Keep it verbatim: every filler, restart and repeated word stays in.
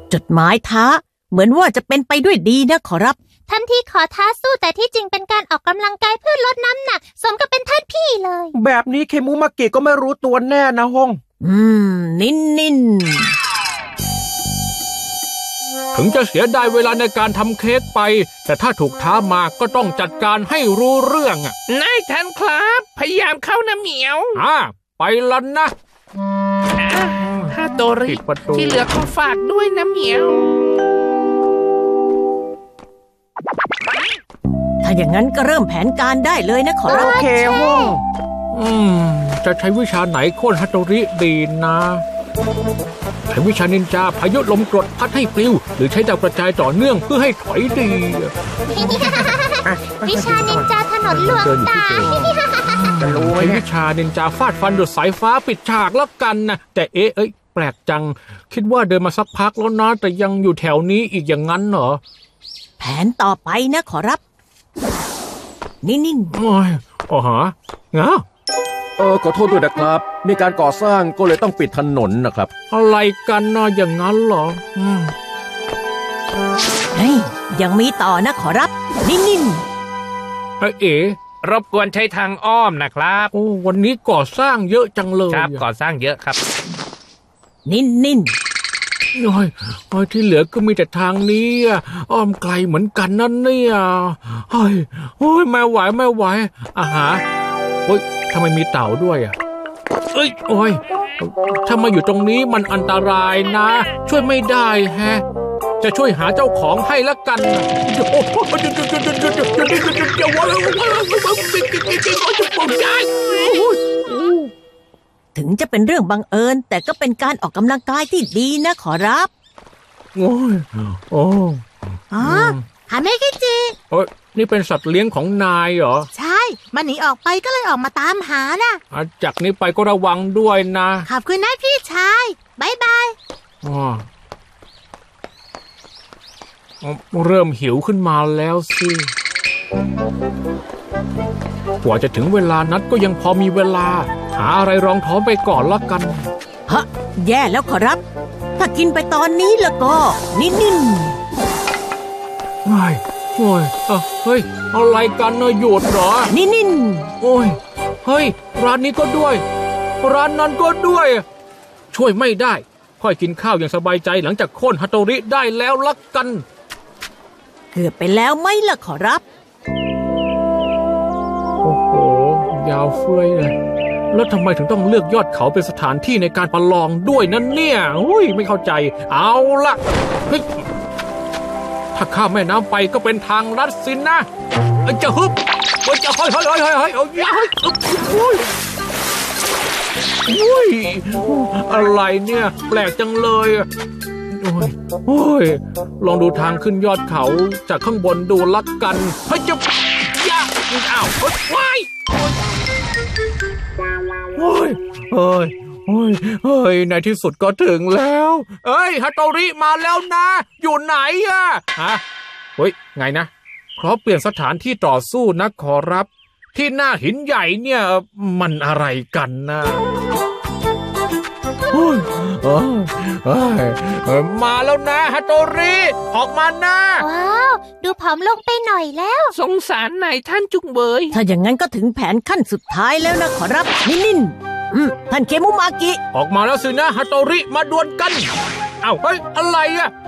จดหมายท้าเหมือนว่าจะเป็นไปด้วยดีนะขอรับท่านที่ขอท้าสู้แต่ที่จริงเป็นการออกกำลังกายเพื่อลดน้ำหนักสมกับเป็นท่านพี่เลยแบบนี้เคมุมากิก็ไม่รู้ตัวแน่นะฮงอืมนินนินถึงจะเสียดายเวลาในการทำเค้กไปแต่ถ้าถูกท้ามาก็ต้องจัดการให้รู้เรื่องอ่ะนายท่านครับพยายามเข้านะเหมียวอ่าไปแล้วนะฮาโตริที่เหลือก็ฝากด้วยนะเหมียวถ้าอย่างนั้นก็เริ่มแผนการได้เลยนะขอรับโอเคฮงอืมจะใช้วิชาไหนโค่นฮาโตริดีนะใช้วิชานินจาพายุลมกรดพัดให้ปลิวหรือใช้ดาวกระจายต่อเนื่องเพื่อให้ถอยดีวิชานินจาถนนหลวงตาจะรู้ไหมวิชานินจาฟาดฟันด้วยสายฟ้าปิดฉากแล้วกันนะแต่เอ๊ะเอ้ยแปลกจังคิดว่าเดินมาสักพักแล้วนะแต่ยังอยู่แถวนี้อีกอย่างนั้นเหรอแผนต่อไปนะขอรับนิ่งๆโอ้ยอ๋อฮะงะเออขอโทษด้วยนะครับมีการก่อสร้างก็เลยต้องปิดถนนนะครับอะไรกันนะอย่างนั้นเหรออืมเฮ้ยยังมีต่อนะขอรับนิ่งๆเอ๋เอ๋รบกวนใช้ทางอ้อมนะครับโอ้วันนี้ก่อสร้างเยอะจังเลยครับก่อสร้างเยอะครับนิ่งๆโอ้ยโอ้ยที่เหลือก็มีแต่ทางนี้อ้อมไกลเหมือนกันนั่นเนี่ยเฮ้ยโอ้ยไม่ไหวไม่ไหวอาหารโอ้ยทำไมมีเต่าด้วยอ่ะเอ้ยโอ้ยถ้ามาอยู่ตรงนี้มันอันตรายนะช่วยไม่ได้แฮะจะช่วยหาเจ้าของให้ละกันถึงจะเป็นเรื่องบังเอิญแต่ก็เป็นการออกกำลังกายที่ดีนะขอรับโอ้ยโอ้อ๋อหาไม่กิจิโอ้ยนี่เป็นสัตว์เลี้ยงของนายเหรอใช่มันหนีออกไปก็เลยออกมาตามหานะจากนี้ไปก็ระวังด้วยนะขอบคุณนะพี่ชายบ๊ายบายอ๋อเริ่มหิวขึ้นมาแล้วสิกว่าจะถึงเวลานัดก็ยังพอมีเวลาหาอะไรรองท้องไปก่อนละกันฮะแย่แล้วขอรับถ้ากินไปตอนนี้แล้วก็นิ่งๆไม่โอ้ยเฮ้ยอะไรกันเนยหยุดเหรอนิ่งๆโอ้ยเฮ้ยร้านนี้ก็ด้วยร้านนั้นก็ด้วยช่วยไม่ได้ค่อยกินข้าวอย่างสบายใจหลังจากโค่นฮาโตริได้แล้วละกันเกือบไปแล้วไหมล่ะขอรับโอ้โหยาวเฟ้ยเลยแล้วทำไมถึงต้องเลือกยอดเขาเป็นสถานที่ในการประลองด้วยนั่นเนี่ยอุ้ยไม่เข้าใจเอาล่ะเฮ้ยถ้าข้ามแม่น้ำไปก็เป็นทางลัดสินนะจะฮึบจะเฮ้ยเฮ้ยเฮ้ยเฮ้ยเฮ้ยเฮ้ยอุ้ยอะไรเนี่ยแปลกจังเลยโอ้ยโอ้ยลองดูทางขึ้นยอดเขาจากข้างบนดูลักกันเฮ้ยจะยากอ้าวว้ายโอ้ยเฮ้ยโอ้ยเฮ้ยในที่สุดก็ถึงแล้วเอ้ยฮาโตริมาแล้วนะอยู่ไหนอะฮะเฮ้ยไงนะขอเปลี่ยนสถานที่ต่อสู้นะขอรับที่หน้าหินใหญ่เนี่ยมันอะไรกันนะโอ้ยเอ้ยมาแล้วนะฮาโตริออกมานะว้าวดูผอมลงไปหน่อยแล้วสงสารนายท่านจุงเบยถ้าอย่างนั้นก็ถึงแผนขั้นสุดท้ายแล้วนะขอรับนิ่งๆอืมท่านเคมุมากิออกมาแล้วสินะฮาโตริมาดวลกันอ้าวเฮ้ยอะไรอะ